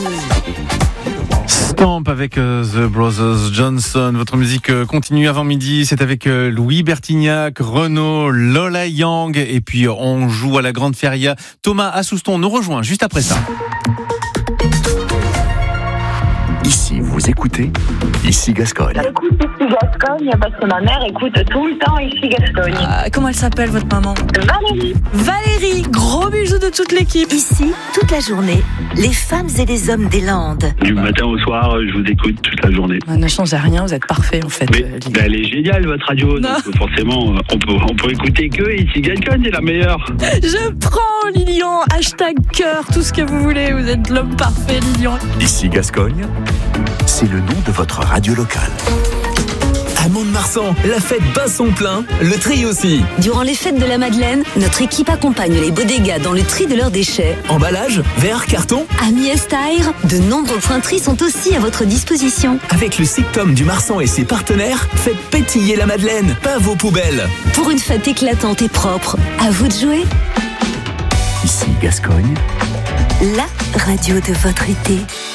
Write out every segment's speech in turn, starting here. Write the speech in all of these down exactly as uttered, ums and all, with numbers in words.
Stamp avec euh, The Brothers Johnson. Votre musique euh, continue avant midi. C'est avec euh, Louis Bertignac, Renaud, Lola Young. Et puis euh, on joue à la Grande Feria. Thomas Assouston nous rejoint juste après ça. Ici, vous écoutez Ici Gascogne. J'écoute Ici Gascogne parce que ma mère écoute tout le temps Ici Gascogne. Ah, comment elle s'appelle, votre maman ? Valérie. Valérie, gros bisous de toute l'équipe. Ici, toute la journée, les femmes et les hommes des Landes. Du matin au soir, je vous écoute toute la journée. Ne changez rien, vous êtes parfait en fait. Mais euh, bah, elle est géniale votre radio, Non. donc forcément on peut, on peut écouter que Ici Gascogne est la meilleure. Je prends Lilian, hashtag cœur, tout ce que vous voulez, vous êtes l'homme parfait Lilian. Ici Gascogne, c'est le nom de votre radio locale. À Mont-de-Marsan, la fête bat son plein, le tri aussi. Durant les fêtes de la Madeleine, notre équipe accompagne les bodegas dans le tri de leurs déchets. Emballage, verre, carton. À Miestaire, de nombreux points tri sont aussi à votre disposition. Avec le Sictom du Marsan et ses partenaires, faites pétiller la Madeleine, pas vos poubelles. Pour une fête éclatante et propre, à vous de jouer. Ici Gascogne, La radio de votre été.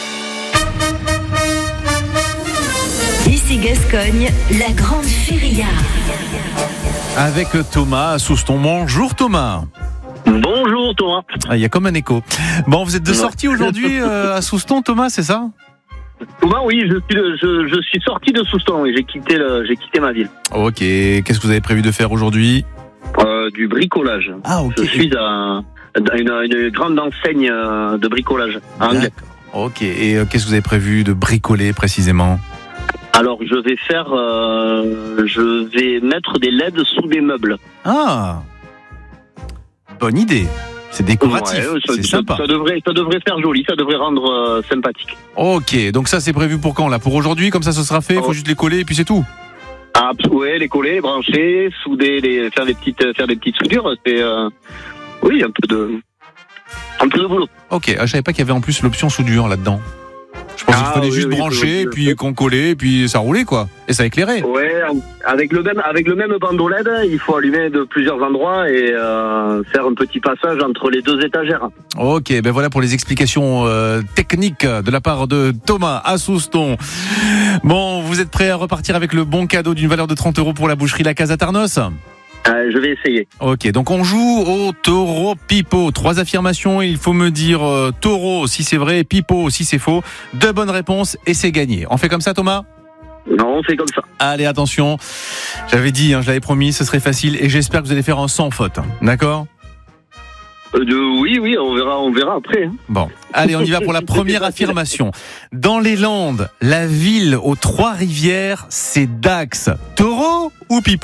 Ici Gascogne, la Grande Feria. Avec Thomas Assouston. Bonjour Thomas. Bonjour Thomas. Ah, il y a comme un écho. Bon, vous êtes de sortie aujourd'hui euh, à Souston, Thomas, c'est ça ? Thomas, oui, je suis, de- je, je suis sorti de Souston et j'ai quitté, le, j'ai quitté ma ville. Ok, qu'est-ce que vous avez prévu de faire aujourd'hui ? Euh, du bricolage. Ah ok. Je suis à, à une, une grande enseigne euh, de bricolage à Anglet. Ok, et euh, qu'est-ce que vous avez prévu de bricoler précisément ? Alors je vais faire, euh, je vais mettre des L E D sous des meubles. Ah, bonne idée. C'est décoratif, Ouais, ça, c'est ça- sympa. Ça devrait, ça devrait faire joli, ça devrait rendre euh, sympathique. Ok, donc ça c'est prévu pour quand là ? Pour aujourd'hui, comme ça ce sera fait, il faut Oh. juste les coller et puis c'est tout. Ah ouais, les coller, les brancher, souder, les, faire des petites, faire des petites soudures, c'est, euh, oui, un peu de, un peu de boulot. Ok, ah, je savais pas qu'il y avait en plus l'option soudure là-dedans. Je pensais Ah, qu'il fallait oui, juste oui, brancher, oui, et oui. puis qu'on collait, et puis ça roulait quoi. Et ça éclairait. Ouais, avec le même, avec le même bandeau L E D, il faut allumer de plusieurs endroits et euh, faire un petit passage entre les deux étagères. Ok, ben voilà pour les explications euh, techniques de la part de Thomas Assouston. Bon, vous êtes prêts à repartir avec le bon cadeau d'une valeur de trente euros pour la boucherie La Case à Tarnos ? Euh, je vais essayer. Ok, donc on joue au taureau pipeau. Trois affirmations, il faut me dire euh, taureau si c'est vrai, pipeau si c'est faux. Deux bonnes réponses et c'est gagné. On fait comme ça, Thomas ? Non, on fait comme ça. Allez, attention. J'avais dit, hein, je l'avais promis, ce serait facile et j'espère que vous allez faire un sans faute. D'accord ? Euh, de, oui, oui, on verra, on verra après. hein. Bon, allez, on y va pour la première affirmation. Dans les Landes, la ville aux Trois-Rivières, c'est Dax. Taureau ou pipeau ?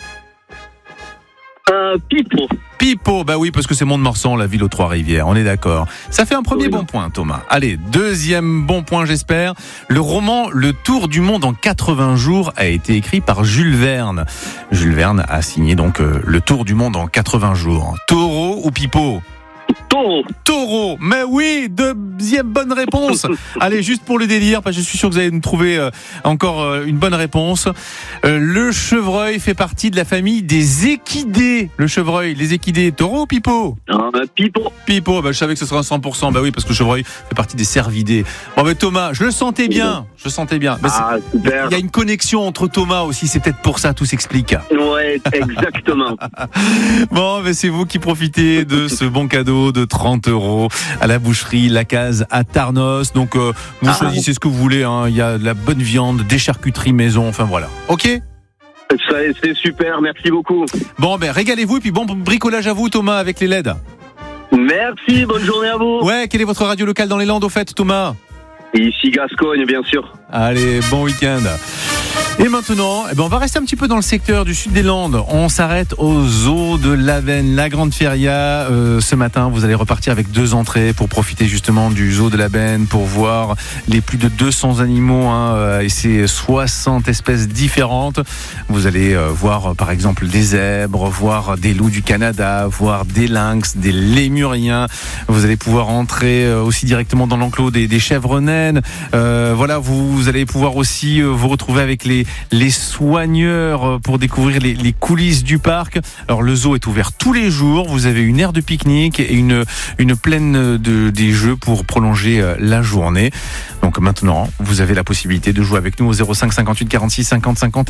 Euh, Pipo. Pipeau, bah oui, parce que c'est Mont-de-Marsan, la ville aux Trois-Rivières, on est d'accord. Ça fait un premier Oui. bon point, Thomas. Allez, deuxième bon point, j'espère. Le roman Le Tour du monde en quatre-vingts jours a été écrit par Jules Verne. Jules Verne a signé donc euh, Le Tour du monde en quatre-vingts jours. Taureau ou pipeau ? Taureau. Taureau, mais oui, deuxième bonne réponse. Allez, juste pour le délire, parce que je suis sûr que vous allez nous trouver euh, encore euh, une bonne réponse. Euh, le chevreuil fait partie de la famille des équidés. Le chevreuil, les équidés, taureau ou pipeau ? Euh, Pipo. Pipeau, bah, je savais que ce serait un cent pour cent. Bah oui, parce que le chevreuil fait partie des cervidés. Bon, mais Thomas, je le sentais bien. Je le sentais bien. Bah, Ah, super. il y a une connexion entre Thomas aussi, c'est peut-être pour ça, tout s'explique. Ouais, exactement. Bon, mais c'est vous qui profitez de ce bon cadeau de trente euros à la boucherie La Case à Tarnos. Donc, euh, vous Ah. choisissez ce que vous voulez. Hein. Il y a de la bonne viande, des charcuteries maison. Enfin, voilà. Ok ? Ça, c'est super, merci beaucoup. Bon, ben, régalez-vous. Et puis, bon bricolage à vous, Thomas, avec les L E D. Merci, bonne journée à vous. Ouais, quelle est votre radio locale dans les Landes, au fait, Thomas ? Ici Gascogne, bien sûr. Allez, bon week-end. Et maintenant, eh ben on va rester un petit peu dans le secteur du sud des Landes. On s'arrête au zoo de l'Avenne, la Grande Feria. Euh, ce matin, vous allez repartir avec deux entrées pour profiter justement du zoo de l'Avenne, pour voir les plus de deux cents animaux hein, et ces soixante espèces différentes. Vous allez euh, voir par exemple des zèbres, voir des loups du Canada, voir des lynx, des lémuriens. Vous allez pouvoir entrer euh, aussi directement dans l'enclos des, des chèvres naines. Euh, voilà, vous, vous allez pouvoir aussi euh, vous retrouver avec les les soigneurs pour découvrir les, les coulisses du parc. Alors le zoo est ouvert tous les jours. Vous avez une aire de pique-nique et une, une plaine de, des jeux pour prolonger la journée. Donc maintenant, vous avez la possibilité de jouer avec nous au zéro cinq cinquante-huit quarante-six cinquante cinquante.